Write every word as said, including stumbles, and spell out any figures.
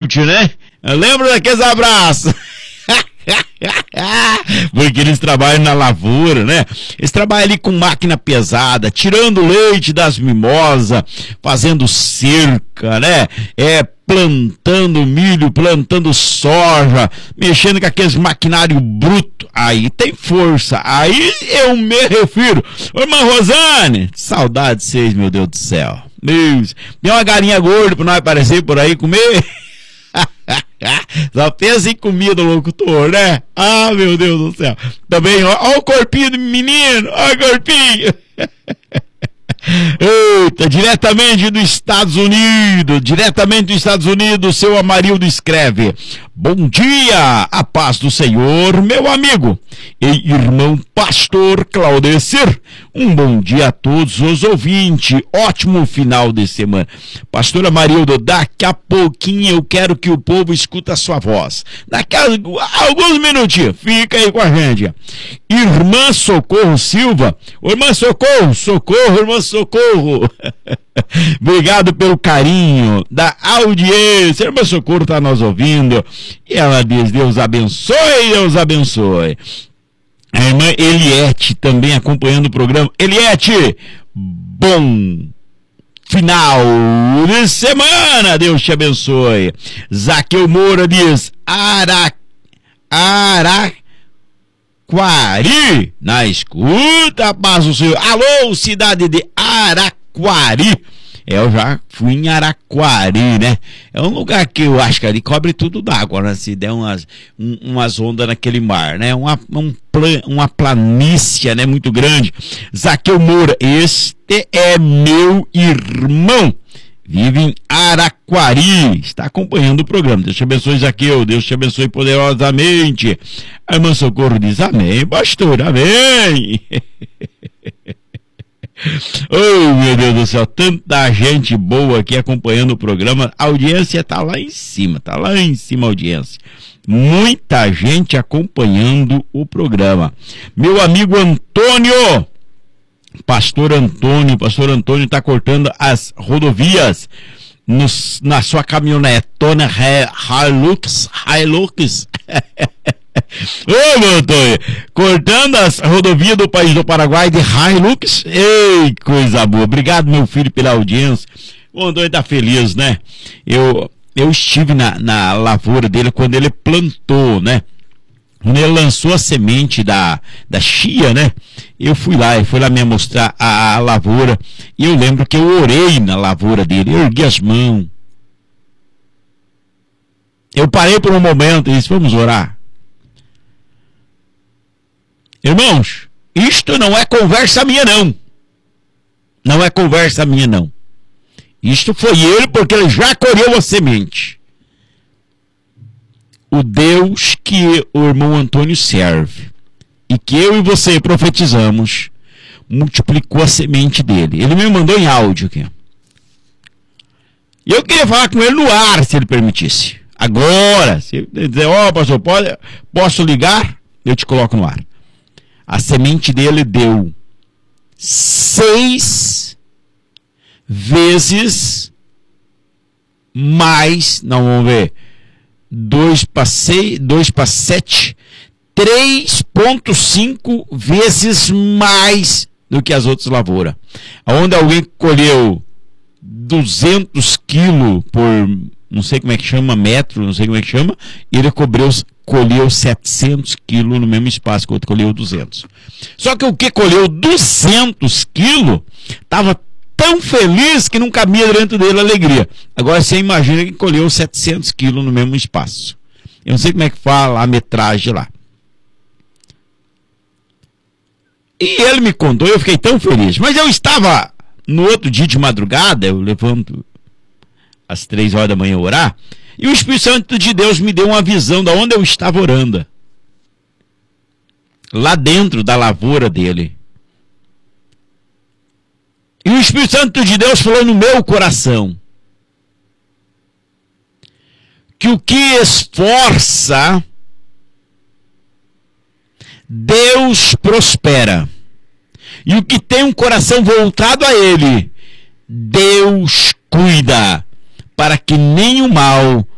Monte, né? Eu lembro daqueles abraços. Porque eles trabalham na lavoura, né? Eles trabalham ali com máquina pesada, tirando leite das mimosas, fazendo cerca, né? É, plantando milho, plantando soja, mexendo com aqueles maquinário bruto. Aí tem força. Aí eu me refiro. Ô, irmã Rosane, saudade de vocês, meu Deus do céu. Deus. Tem uma galinha gorda pra nós aparecer por aí comer. Só pensa em comida, locutor, né? Ah, meu Deus do céu. Também, ó, ó o corpinho do menino, ó o corpinho. Eita, diretamente dos Estados Unidos, diretamente dos Estados Unidos, seu Amarildo escreve: bom dia, a paz do Senhor, meu amigo e irmão pastor Claudecir. Um bom dia a todos os ouvintes, ótimo final de semana. Pastor Amarildo, daqui a pouquinho eu quero que o povo escuta a sua voz. Daqui a alguns minutinhos, fica aí com a gente. Irmã Socorro Silva, irmã Socorro, socorro, irmã Socorro. Obrigado pelo carinho da audiência. Irmã Socorro está nos ouvindo e ela diz: Deus abençoe, Deus abençoe. A irmã Eliette também acompanhando o programa. Eliette, bom final de semana, Deus te abençoe. Zaqueu Moura diz: Ara, Araquari, na escuta, paz do Senhor. Alô, cidade de Araquari. Eu já fui em Araquari, né? É um lugar que eu acho que ali cobre tudo d'água, né? Se der umas, um, umas ondas naquele mar, né? Uma, um, uma planície, né? Muito grande. Zaqueu Moura, este é meu irmão. Vive em Araquari, está acompanhando o programa. Deus te abençoe, Zaqueu. Deus te abençoe poderosamente. A irmã Socorro diz: amém, pastor, amém. Oh, meu Deus do céu, tanta gente boa aqui acompanhando o programa. A audiência tá lá em cima, tá lá em cima a audiência. Muita gente acompanhando o programa. Meu amigo Antônio, pastor Antônio, pastor Antônio tá cortando as rodovias nos, na sua caminhonetona Hilux, Hilux. Ô, meu Antônio, cortando as rodovias do país do Paraguai de Hilux. Ei, coisa boa. Obrigado, meu filho, pela audiência. O Antônio tá feliz, né? Eu, eu estive na, na lavoura dele quando ele plantou, né? Quando ele lançou a semente da, da chia, né? Eu fui lá, eu fui lá me mostrar a, a lavoura. E eu lembro que eu orei na lavoura dele. Eu ergui as mãos. Eu parei por um momento e disse: vamos orar. Irmãos, isto não é conversa minha, não. Não é conversa minha, não. Isto foi ele, porque ele já colheu a semente. O Deus que o irmão Antônio serve, e que eu e você profetizamos, multiplicou a semente dele. Ele me mandou em áudio aqui. E eu queria falar com ele no ar, se ele permitisse. Agora, se ele dizer: ó, oh, pastor, pode, posso ligar? Eu te coloco no ar. A semente dele deu seis vezes mais, não, vamos ver, dois para seis, dois para sete, três vírgula cinco vezes mais do que as outras lavouras. Onde alguém colheu duzentos quilos por, não sei como é que chama, metro, não sei como é que chama, e ele cobreu, colheu setecentos quilos no mesmo espaço que o outro colheu duzentos. Só que o que colheu duzentos quilos estava tão feliz que não cabia dentro dele a alegria. Agora você imagina que colheu setecentos quilos no mesmo espaço. Eu não sei como é que fala a metragem lá. E ele me contou, eu fiquei tão feliz. Mas eu estava no outro dia de madrugada, eu levanto às três horas da manhã orar, e o Espírito Santo de Deus me deu uma visão de onde eu estava orando. Lá dentro da lavoura dele. E o Espírito Santo de Deus falou no meu coração que o que esforça, Deus prospera. E o que tem um coração voltado a Ele, Deus cuida, para que nenhum mal